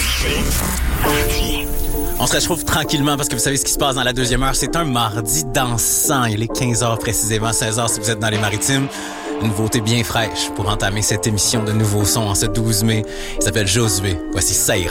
On se réchauffe tranquillement parce que vous savez ce qui se passe dans la deuxième heure. C'est un mardi dansant. Il est 15h précisément, 16h si vous êtes dans les maritimes. Une nouveauté bien fraîche pour entamer cette émission de Nouveaux Sons en ce 12 mai. Il s'appelle Josué. Voici Ça ira.